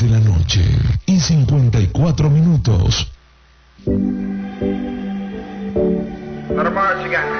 de la noche y 54 minutos. Let 'em march again.